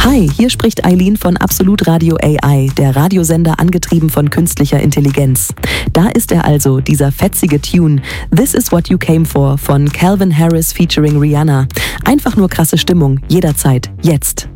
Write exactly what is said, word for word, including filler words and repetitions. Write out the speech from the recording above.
Hi, hier spricht Eileen von Absolut Radio A I, der Radiosender angetrieben von künstlicher Intelligenz. Da ist er also, dieser fetzige Tune This Is What You Came For von Calvin Harris featuring Rihanna. Einfach nur krasse Stimmung, jederzeit, jetzt.